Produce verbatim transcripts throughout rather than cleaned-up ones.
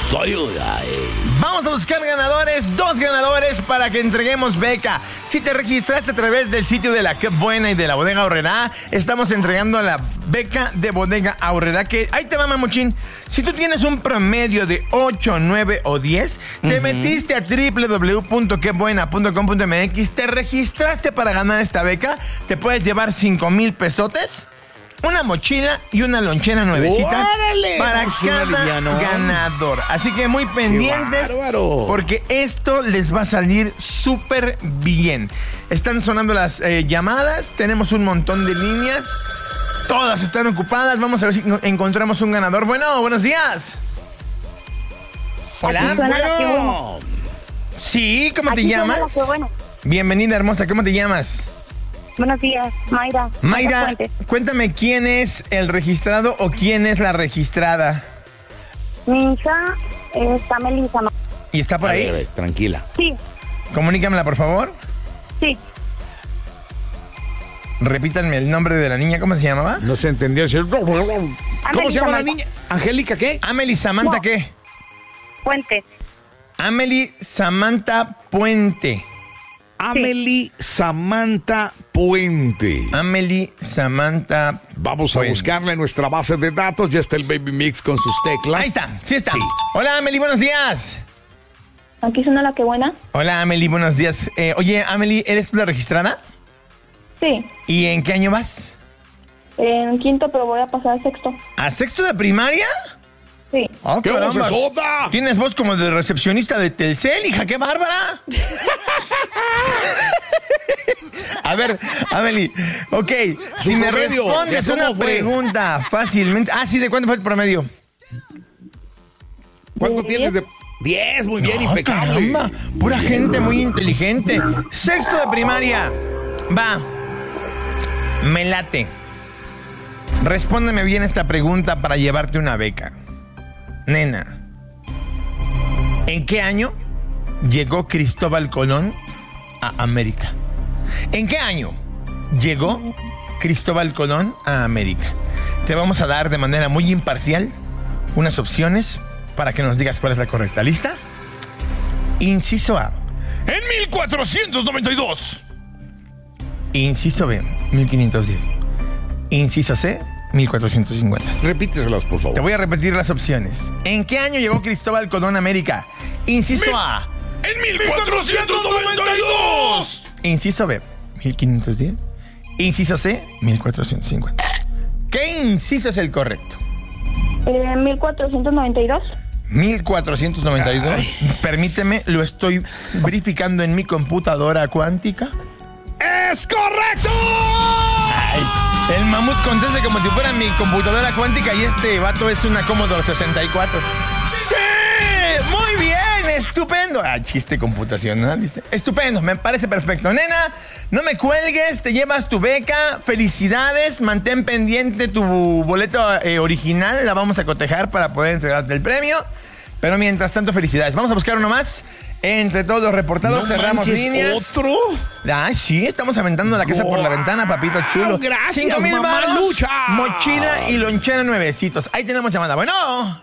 soy un Vamos a buscar ganadores, dos ganadores para que entreguemos beca. Si te registraste a través del sitio de la Qué Buena y de la Bodega Aurrerá, estamos entregando la beca de Bodega Aurrerá, que ahí te va, mamuchín. Si tú tienes un promedio de ocho, nueve o diez, te uh-huh. metiste a doble u doble u doble u punto qué buena punto com punto m x, te registraste para ganar esta beca, te puedes llevar cinco mil pesotes, una mochila y una lonchera nuevecita para cada ganador. Así que muy pendientes, porque esto les va a salir súper bien. Están sonando las eh, llamadas, tenemos un montón de líneas, todas están ocupadas. Vamos a ver si encontramos un ganador. Bueno, buenos días. Hola. Bueno. Sí, ¿cómo Aquí te llamas? Bueno. Bienvenida, hermosa. ¿Cómo te llamas? Buenos días, Mayra. Mayra, cuéntame, ¿quién es el registrado o quién es la registrada? Mi hija está Melissa. ¿Y está por a ahí? Ver, a ver, tranquila. Sí. Comunícamela, por favor. Sí. Repítanme el nombre de la niña. ¿Cómo se llamaba? No se entendió. ¿Cómo Amelie se llama Samantha. la niña? ¿Angélica qué? Amelie Samantha, No. ¿qué? Puente. Amelie Samantha Puente. Amelie Samantha Puente. Amelie Samantha Vamos a Puente. buscarla en nuestra base de datos. Ya está el Baby Mix con sus teclas. Ahí está, sí está. Sí. Hola, Amelie, buenos días. Aquí suena la que buena. Hola, Amelie, buenos días. Eh, oye, Amelie, ¿eres tú la registrada? Sí. ¿Y en qué año vas? En quinto, pero voy a pasar a sexto. ¿A sexto de primaria? Sí. Oh, ¡Qué caramba. vocesota! Tienes voz como de recepcionista de Telcel, hija, qué bárbara. A ver, Amelie, ok, si me promedio, respondes ¿de cómo una fue? pregunta fácilmente. Ah, sí, ¿de cuánto fue el promedio? ¿Cuánto ¿De tienes de...? Diez, muy bien, No, impecable. caramba, pura gente muy inteligente. Sexto de primaria. Va. Me late. Respóndeme bien esta pregunta para llevarte una beca. Nena, ¿en qué año llegó Cristóbal Colón a América? ¿En qué año llegó Cristóbal Colón a América? Te vamos a dar de manera muy imparcial unas opciones para que nos digas cuál es la correcta. ¿Lista? Inciso A, en mil cuatrocientos noventa y dos. Inciso B, mil quinientos diez. Inciso C, mil cuatrocientos cincuenta. Repíteselas, por favor. Te voy a repetir las opciones. ¿En qué año llegó Cristóbal Colón a América? Inciso Mil- A, ¡En mil cuatrocientos noventa y dos! inciso B, mil quinientos diez. Inciso C, mil cuatrocientos cincuenta. ¿Qué inciso es el correcto? Eh, mil cuatrocientos noventa y dos. mil cuatrocientos noventa y dos. Permíteme, lo estoy verificando en mi computadora cuántica. ¡Es correcto! Ay, el mamut contesta como si fuera mi computadora cuántica y este vato es una Commodore sesenta y cuatro. ¡Sí! ¡Muy bien! ¡Estupendo! Ah, chiste computacional, ¿viste? Estupendo, me parece perfecto. Nena, no me cuelgues, te llevas tu beca. Felicidades, mantén pendiente tu boleto eh, original. La vamos a cotejar para poder entregarte el premio. Pero mientras tanto, felicidades. Vamos a buscar uno más. Entre todos los reportados, No cerramos manches, líneas. ¿otro? Ah, sí, estamos aventando la casa por la ventana, papito chulo. Gracias, Cinco mil mamá varos, lucha. mochila y lonchera nuevecitos. Ahí tenemos llamada. Bueno.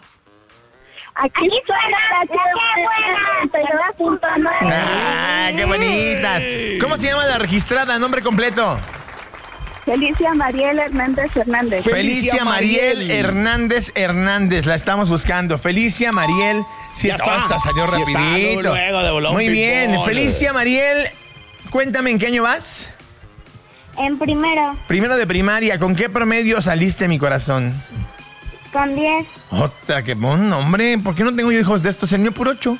Aquí suena la que buena. Punto nueve. Ah, qué bonitas. ¿Cómo se llama la registrada? Nombre completo. Felicia Mariel Hernández Hernández. Felicia Felicia Mariel Mariel. Hernández Hernández. La estamos buscando. Felicia Mariel. Sí, Ya está, está. hasta salió Sí está, rapidito. luego, luego de volón, Muy bien. ping-pong. Felicia Mariel, cuéntame, ¿en qué año vas? En primero, Primero de primaria. ¿Con qué promedio saliste, mi corazón? con diez. Otra que buen nombre. ¿Por qué no tengo yo hijos de estos? El mío por ocho.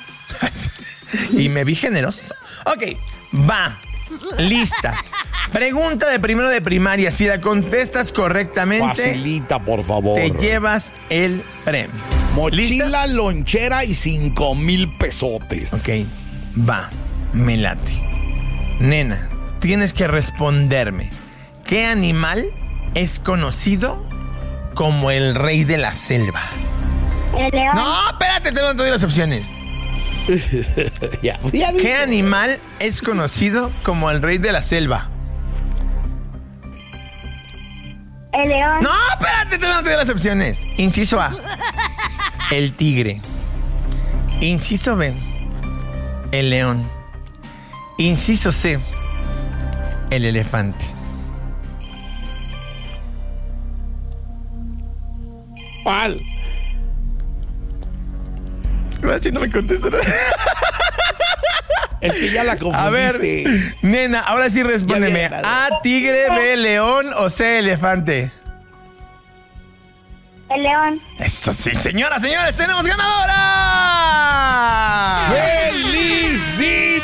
Y me vi generoso. Ok, va. Lista. Pregunta de primero de primaria. Si la contestas correctamente, Facilita, por favor. te llevas el premio. Mochila, ¿Lista? lonchera y cinco mil pesotes. Ok, va. Me late. Nena, tienes que responderme. ¿Qué animal es conocido como el rey de la selva? El león. No, espérate, te doy las opciones. ya, ya dije. ¿Qué animal es conocido como el rey de la selva? El león. No, espérate, te doy las opciones. Inciso A, el tigre. Inciso B, el león. Inciso C, el elefante. ¿Cuál? Ahora sí no me contestas. Es que ya la confundiste. A ver, nena, ahora sí respóndeme. A, tigre, B, león o C, elefante. El león. Eso sí, señoras, señores, tenemos ganadora. ¡Felicidades!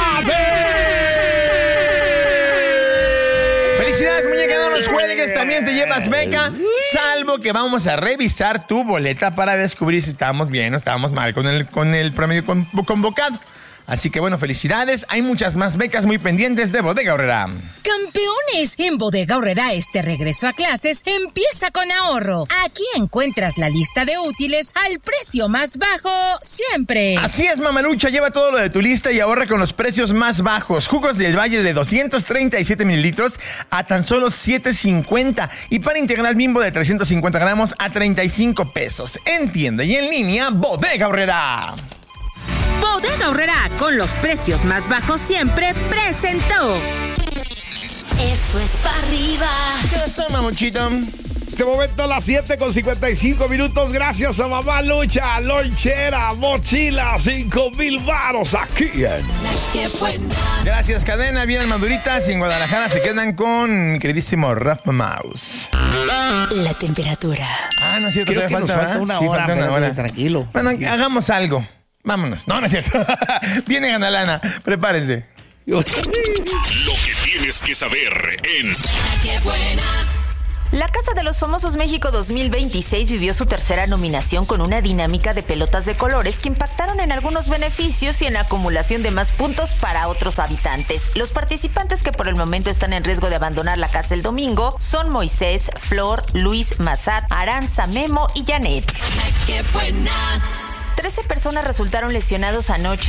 Felicidades, muñeca, no nos cuelgues. También te llevas beca, salvo que vamos a revisar tu boleta para descubrir si estábamos bien o estábamos mal con el, con el promedio convocado. Así que bueno, felicidades. Hay muchas más becas muy pendientes de Bodega Aurrerá. ¡Campeones! En Bodega Aurrerá este regreso a clases empieza con ahorro. Aquí encuentras la lista de útiles al precio más bajo siempre. Así es, mamalucha. Lleva todo lo de tu lista y ahorra con los precios más bajos. Jugos del Valle de doscientos treinta y siete mililitros a tan solo siete cincuenta. Y pan integral Bimbo de trescientos cincuenta gramos a treinta y cinco pesos. En tienda y en línea, Bodega Aurrerá. Bodega Aurrerá, con los precios más bajos siempre, presentó. Esto es para arriba. ¿Qué pasó, mamuchito? Este momento a las siete con cincuenta y cinco minutos. Gracias a Mamá Lucha, lonchera, mochila, cinco mil varos aquí en... Qué buena. Gracias, cadena. Vienen maduritas y en Guadalajara se quedan con mi queridísimo Rafa Mouse. La temperatura. Ah, no es cierto. Creo que todavía nos falta una Sí, hora, falta una espérate, hora. tranquilo. Bueno, hagamos algo. Vámonos. No, no es cierto. Viene Ganalana. Prepárense. Lo que tienes que saber en... Qué buena. La Casa de los Famosos México dos mil veintiséis vivió su tercera nominación con una dinámica de pelotas de colores que impactaron en algunos beneficios y en la acumulación de más puntos para otros habitantes. Los participantes que por el momento están en riesgo de abandonar la casa el domingo son Moisés, Flor, Luis, Mazat, Aranza, Memo y Janet. Qué buena. trece personas resultaron lesionados anoche